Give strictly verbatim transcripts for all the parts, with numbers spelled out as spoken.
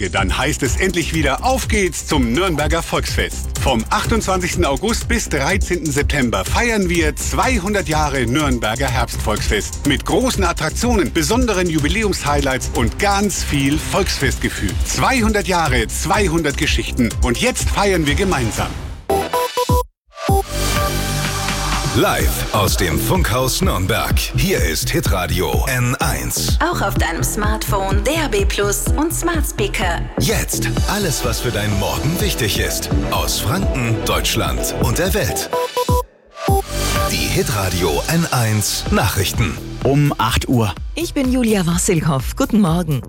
Tage, dann heißt es endlich wieder, auf geht's zum Nürnberger Volksfest. Vom achtundzwanzigsten August bis dreizehnten September feiern wir zweihundert Jahre Nürnberger Herbstvolksfest. Mit großen Attraktionen, besonderen Jubiläumshighlights und ganz viel Volksfestgefühl. zweihundert Jahre, zweihundert Geschichten. Und jetzt feiern wir gemeinsam. Live aus dem Funkhaus Nürnberg. Hier ist Hitradio N eins. Auch auf deinem Smartphone, D A B plus und Smart Speaker. Jetzt alles, was für deinen Morgen wichtig ist. Aus Franken, Deutschland und der Welt. Die Hitradio N eins Nachrichten. Um acht Uhr. Ich bin Julia Wassilkow. Guten Morgen.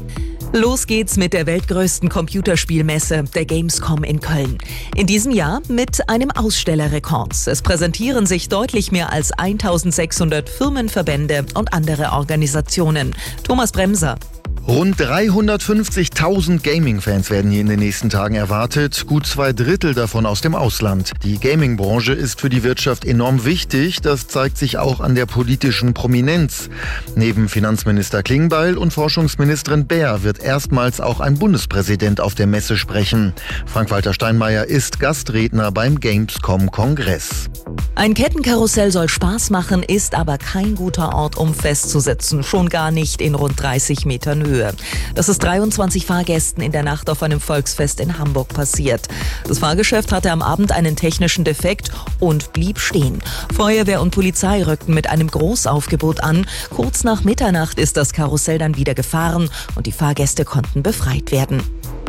Los geht's mit der weltgrößten Computerspielmesse, der Gamescom in Köln. In diesem Jahr mit einem Ausstellerrekord. Es präsentieren sich deutlich mehr als eintausendsechshundert Firmen, Verbände und andere Organisationen. Thomas Bremser. Rund dreihundertfünfzigtausend Gaming-Fans werden hier in den nächsten Tagen erwartet, gut zwei Drittel davon aus dem Ausland. Die Gaming-Branche ist für die Wirtschaft enorm wichtig, das zeigt sich auch an der politischen Prominenz. Neben Finanzminister Klingbeil und Forschungsministerin Baer wird erstmals auch ein Bundespräsident auf der Messe sprechen. Frank-Walter Steinmeier ist Gastredner beim Gamescom-Kongress. Ein Kettenkarussell soll Spaß machen, ist aber kein guter Ort, um festzusitzen. Schon gar nicht in rund dreißig Metern Höhe. Das ist dreiundzwanzig Fahrgästen in der Nacht auf einem Volksfest in Hamburg passiert. Das Fahrgeschäft hatte am Abend einen technischen Defekt und blieb stehen. Feuerwehr und Polizei rückten mit einem Großaufgebot an. Kurz nach Mitternacht ist das Karussell dann wieder gefahren und die Fahrgäste konnten befreit werden.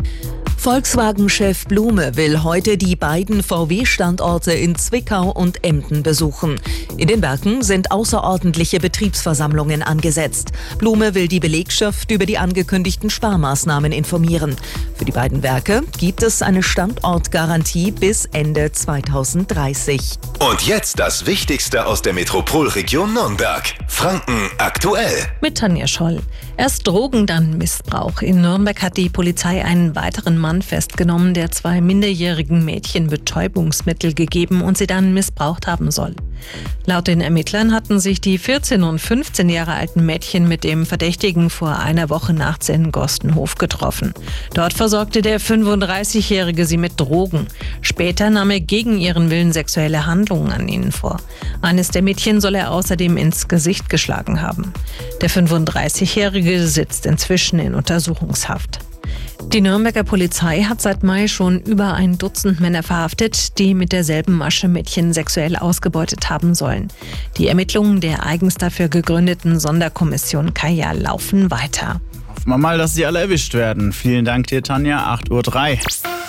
Volkswagen-Chef Blume will heute die beiden V W-Standorte in Zwickau und Emden besuchen. In den Werken sind außerordentliche Betriebsversammlungen angesetzt. Blume will die Belegschaft über die angekündigten Sparmaßnahmen informieren. Für die beiden Werke gibt es eine Standortgarantie bis Ende zweitausenddreißig. Und jetzt das Wichtigste aus der Metropolregion Nürnberg. Franken aktuell. Mit Tanja Scholl. Erst Drogen, dann Missbrauch. In Nürnberg hat die Polizei einen weiteren Mann festgenommen, der zwei minderjährigen Mädchen Betäubungsmittel gegeben und sie dann missbraucht haben soll. Laut den Ermittlern hatten sich die vierzehn und fünfzehn Jahre alten Mädchen mit dem Verdächtigen vor einer Woche nachts in Gostenhof getroffen. Dort versorgte der fünfunddreißigjährige sie mit Drogen. Später nahm er gegen ihren Willen sexuelle Handlungen an ihnen vor. Eines der Mädchen soll er außerdem ins Gesicht geschlagen haben. Der fünfunddreißigjährige sitzt inzwischen in Untersuchungshaft. Die Nürnberger Polizei hat seit Mai schon über ein Dutzend Männer verhaftet, die mit derselben Masche Mädchen sexuell ausgebeutet haben sollen. Die Ermittlungen der eigens dafür gegründeten Sonderkommission Kaya laufen weiter. Hoffen wir mal, dass sie alle erwischt werden. Vielen Dank dir, Tanja. acht Uhr drei.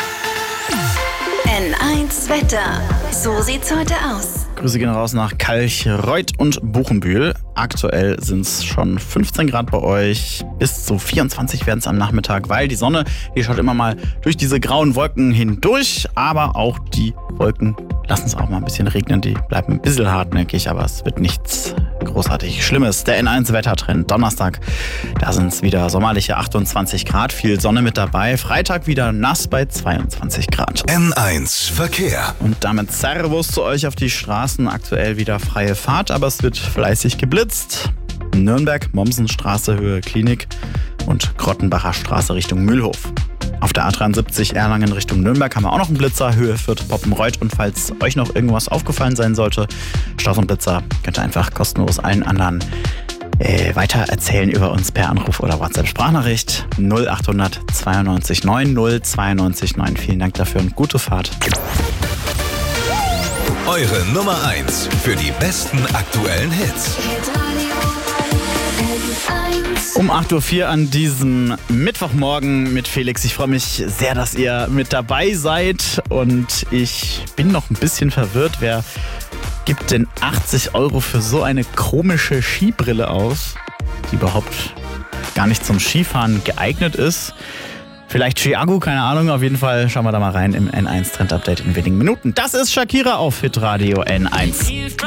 N eins Wetter. So sieht's heute aus. Grüße gehen raus nach Kalchreuth und Buchenbühl. Aktuell sind es schon fünfzehn Grad bei euch. Bis zu vierundzwanzig werden es am Nachmittag, weil die Sonne, die schaut immer mal durch diese grauen Wolken hindurch. Aber auch die Wolken lassen es auch mal ein bisschen regnen. Die bleiben ein bisschen hartnäckig, aber es wird nichts großartig Schlimmes. Der N eins Wettertrend. Donnerstag, da sind es wieder sommerliche achtundzwanzig Grad. Viel Sonne mit dabei. Freitag wieder nass bei zweiundzwanzig Grad. N eins Verkehr. Und damit Servus zu euch auf die Straßen. Aktuell wieder freie Fahrt, aber es wird fleißig geblitzt. Nürnberg, Mommsenstraße, Höhe Klinik und Grottenbacher Straße Richtung Mühlhof. Auf der A dreiundsiebzig Erlangen Richtung Nürnberg haben wir auch noch einen Blitzer, Höhe Fürth Poppenreuth. Und falls euch noch irgendwas aufgefallen sein sollte, Staus und Blitzer, könnt ihr einfach kostenlos allen anderen äh, weiter erzählen über uns per Anruf oder WhatsApp-Sprachnachricht null achthundert zweiundneunzig neun null zweiundneunzig neun. Vielen Dank dafür und gute Fahrt. Eure Nummer eins für die besten aktuellen Hits. Um acht Uhr vier an diesem Mittwochmorgen mit Felix. Ich freue mich sehr, dass ihr mit dabei seid. Und ich bin noch ein bisschen verwirrt. Wer gibt denn achtzig Euro für so eine komische Skibrille aus, die überhaupt gar nicht zum Skifahren geeignet ist? Vielleicht Chiago, keine Ahnung. Auf jeden Fall schauen wir da mal rein im N eins Trend Update in wenigen Minuten. Das ist Shakira auf Hitradio N eins.